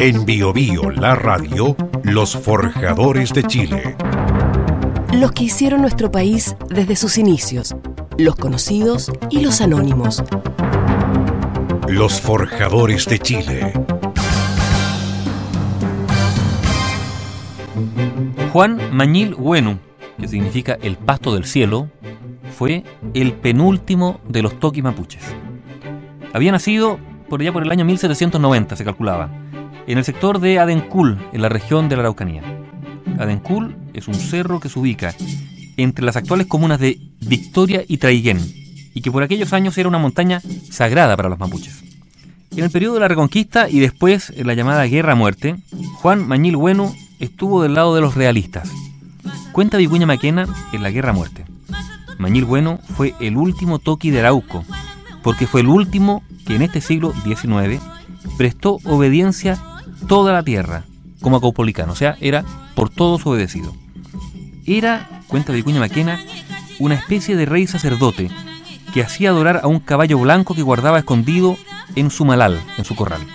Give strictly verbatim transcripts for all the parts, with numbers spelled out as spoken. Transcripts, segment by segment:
En Bio Bio, la radio, los forjadores de Chile. Los que hicieron nuestro país desde sus inicios, los conocidos y los anónimos. Los forjadores de Chile. Juan Mañil Huenu, que significa el pasto del cielo, fue el penúltimo de los toquis mapuches. Había nacido por allá por el año mil setecientos noventa, se calculaba, en el sector de Adencul, en la región de la Araucanía. Adencul es un cerro que se ubica entre las actuales comunas de Victoria y Traiguén, y que por aquellos años era una montaña sagrada para los mapuches. En el periodo de la Reconquista y después en la llamada Guerra a Muerte, Juan Mañil Huenu estuvo del lado de los realistas. Cuenta Vicuña Maquena en la Guerra a Muerte: Mañil Huenu fue el último toqui de Arauco, porque fue el último que en este siglo diecinueve prestó obediencia toda la tierra como a caupolicano, o sea, era por todos obedecido. Era, cuenta Vicuña Maquena, una especie de rey sacerdote que hacía adorar a un caballo blanco que guardaba escondido en su malal, en su corral.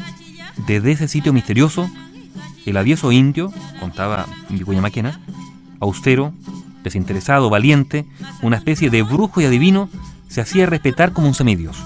Desde ese sitio misterioso, el avieso indio, contaba Vicuña Maquena, austero, desinteresado, valiente, una especie de brujo y adivino, se hacía respetar como un semidios.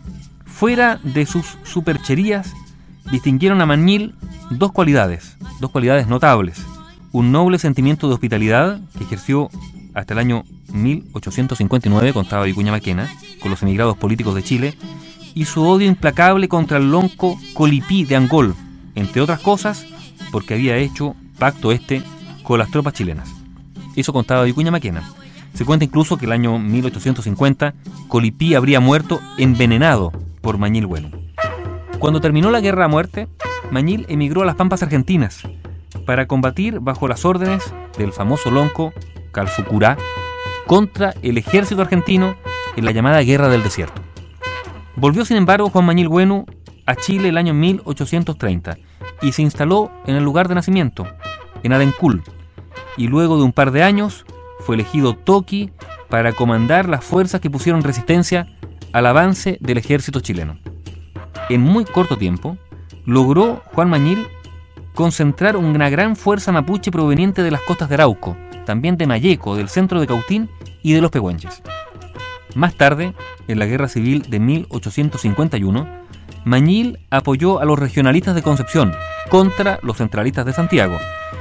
Fuera de sus supercherías, distinguieron a Mañil dos cualidades, dos cualidades notables: un noble sentimiento de hospitalidad que ejerció hasta el año mil ochocientos cincuenta y nueve, contaba Vicuña Maquena, con los emigrados políticos de Chile, y su odio implacable contra el lonco Colipí de Angol, entre otras cosas porque había hecho pacto este con las tropas chilenas. Eso contaba Vicuña Maquena. Se cuenta incluso que el año mil ochocientos cincuenta Colipí habría muerto envenenado por Mañil Huenu. Cuando terminó la Guerra a Muerte, Mañil emigró a las Pampas Argentinas para combatir bajo las órdenes del famoso lonco Calfucurá contra el ejército argentino en la llamada Guerra del Desierto. Volvió, sin embargo, Juan Mañil Huenu a Chile el año mil ochocientos treinta y se instaló en el lugar de nacimiento, en Adencul, y luego de un par de años fue elegido toqui para comandar las fuerzas que pusieron resistencia al avance del ejército chileno. En muy corto tiempo, logró Juan Mañil concentrar una gran fuerza mapuche proveniente de las costas de Arauco, también de Malleco, del centro de Cautín y de los Pehuenches. Más tarde, en la Guerra Civil de mil ochocientos cincuenta y uno, Mañil apoyó a los regionalistas de Concepción contra los centralistas de Santiago,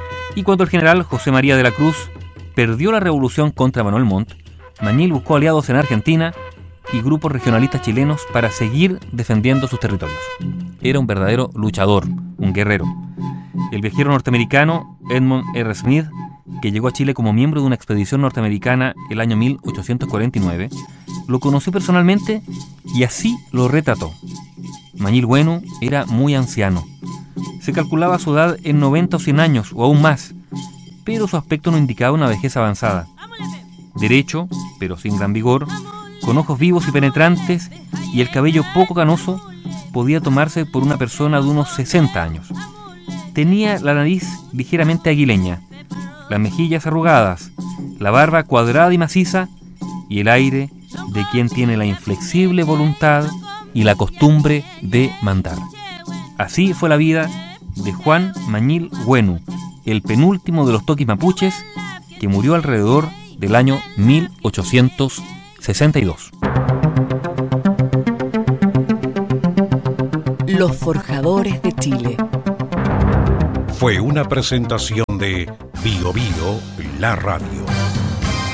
y cuando el general José María de la Cruz perdió la revolución contra Manuel Montt, Mañil buscó aliados en Argentina y grupos regionalistas chilenos para seguir defendiendo sus territorios. Era un verdadero luchador, un guerrero. El viajero norteamericano Edmund R. Smith, que llegó a Chile como miembro de una expedición norteamericana el año mil ochocientos cuarenta y nueve, lo conoció personalmente y así lo retrató. Mañil Huenu era muy anciano. Se calculaba su edad en noventa o cien años o aún más, pero su aspecto no indicaba una vejez avanzada. Derecho, pero sin gran vigor, con ojos vivos y penetrantes y el cabello poco canoso, podía tomarse por una persona de unos sesenta años. Tenía la nariz ligeramente aguileña, las mejillas arrugadas, la barba cuadrada y maciza y el aire de quien tiene la inflexible voluntad y la costumbre de mandar. Así fue la vida de Juan Mañil Huenu, el penúltimo de los toquis mapuches, que murió alrededor del año mil ochocientos sesenta y dos. Los forjadores de Chile. Fue una presentación de Bio Bio, la radio.